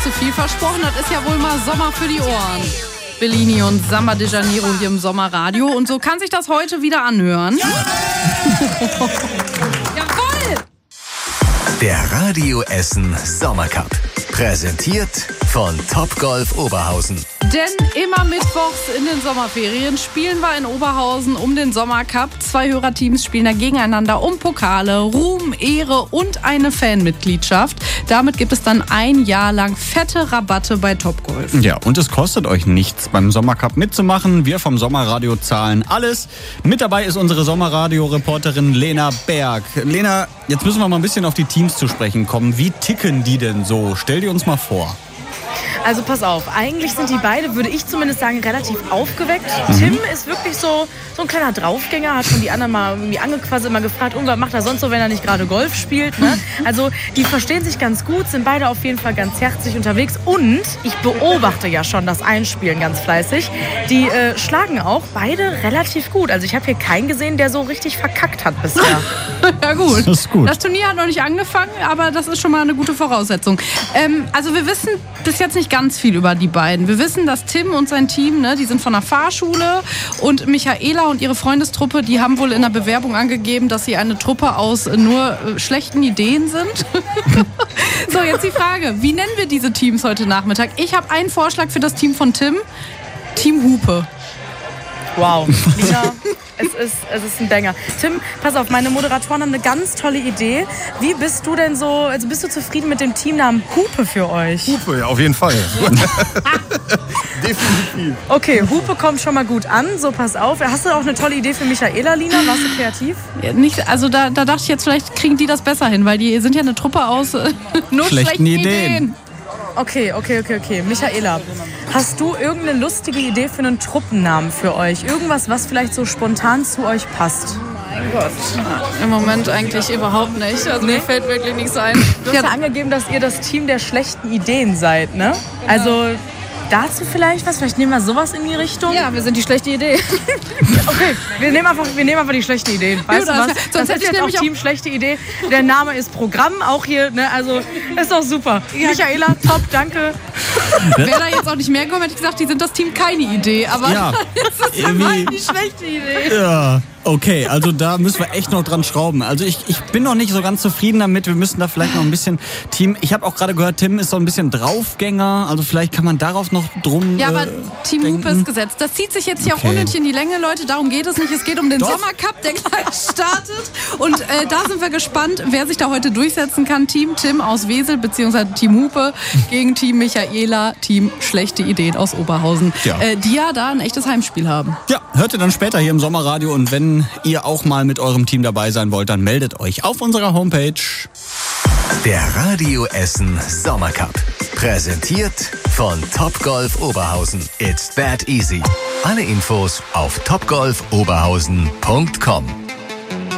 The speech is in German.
zu viel versprochen, das ist ja wohl mal Sommer für die Ohren. Bellini und Samba de Janeiro hier im Sommerradio. Und so kann sich das heute wieder anhören. Jawohl! Der Radio Essen Sommercup. Präsentiert von Topgolf Oberhausen. Denn immer mittwochs in den Sommerferien spielen wir in Oberhausen um den Sommercup. 2 Hörerteams spielen da gegeneinander um Pokale, Ruhm, Ehre und eine Fanmitgliedschaft. Damit gibt es dann ein Jahr lang fette Rabatte bei Topgolf. Ja, und es kostet euch nichts, beim Sommercup mitzumachen. Wir vom Sommerradio zahlen alles. Mit dabei ist unsere Sommerradio-Reporterin Lena Berg. Lena, jetzt müssen wir mal ein bisschen auf die Teams zu sprechen kommen. Wie ticken die denn so? Stell dir uns mal vor. Also pass auf, eigentlich sind die beide, würde ich zumindest sagen, relativ aufgeweckt. Tim ist wirklich so ein kleiner Draufgänger, hat schon die anderen mal irgendwie angequasselt, immer gefragt, was macht er sonst so, wenn er nicht gerade Golf spielt. Ne? Also die verstehen sich ganz gut, sind beide auf jeden Fall ganz herzlich unterwegs. Und ich beobachte ja schon das Einspielen ganz fleißig. Die schlagen auch beide relativ gut. Also ich habe hier keinen gesehen, der so richtig verkackt hat bisher. Ja gut. Das ist gut. Das Turnier hat noch nicht angefangen, aber das ist schon mal eine gute Voraussetzung. Also wir wissen bis jetzt nicht ganz viel über die beiden. Wir wissen, dass Tim und sein Team, ne, die sind von der Fahrschule, und Michaela und ihre Freundestruppe, die haben wohl in der Bewerbung angegeben, dass sie eine Truppe aus nur schlechten Ideen sind. So, jetzt die Frage, wie nennen wir diese Teams heute Nachmittag? Ich habe einen Vorschlag für das Team von Tim. Team Hupe. Wow, Lina, es ist ein Banger. Tim, pass auf, meine Moderatoren haben eine ganz tolle Idee. Wie bist du denn so, also bist du zufrieden mit dem Teamnamen Hupe für euch? Hupe, ja, auf jeden Fall. Definitiv. Okay, Hupe kommt schon mal gut an, so pass auf. Hast du auch eine tolle Idee für Michaela, Lina? Warst du kreativ? Ja, nicht, also da dachte ich jetzt, vielleicht kriegen die das besser hin, weil die sind ja eine Truppe aus nur schlechten Ideen. Okay. Michaela, hast du irgendeine lustige Idee für einen Truppennamen für euch? Irgendwas, was vielleicht so spontan zu euch passt? Mein Gott. Im Moment eigentlich überhaupt nicht. Also mir fällt wirklich nichts ein. Du hast ja angegeben, dass ihr das Team der schlechten Ideen seid, ne? Genau. Also dazu vielleicht was? Vielleicht nehmen wir sowas in die Richtung? Ja, wir sind die schlechte Idee. Okay, wir nehmen einfach die schlechten Ideen. Weißt du was? Sonst hätte ich jetzt auch Team schlechte Idee. Der Name ist Programm, auch hier, ne? Also ist doch super. Ja. Michaela, top, danke. Wäre da jetzt auch nicht mehr gekommen, hätte ich gesagt, die sind das Team keine Idee. Aber Ja, das ist immerhin die schlechte Idee. Ja, okay, also da müssen wir echt noch dran schrauben. Also ich bin noch nicht so ganz zufrieden damit. Wir müssen da vielleicht noch ein bisschen Team... Ich habe auch gerade gehört, Tim ist so ein bisschen Draufgänger. Also vielleicht kann man darauf noch drum Ja, aber Team Hupe ist gesetzt. Das zieht sich jetzt hier auch unnötig in die Länge, Leute. Darum geht es nicht. Es geht um den Sommercup, der gleich startet. Und da sind wir gespannt, wer sich da heute durchsetzen kann. Team Tim aus Wesel bzw. Team Hupe gegen Team Michaela, Team Schlechte Ideen aus Oberhausen. Ja. Die ja da ein echtes Heimspiel haben. Ja, hört ihr dann später hier im Sommerradio. Und wenn ihr auch mal mit eurem Team dabei sein wollt, dann meldet euch auf unserer Homepage. Der Radio Essen Sommercup. Präsentiert von Topgolf Oberhausen. It's that easy. Alle Infos auf topgolfoberhausen.com.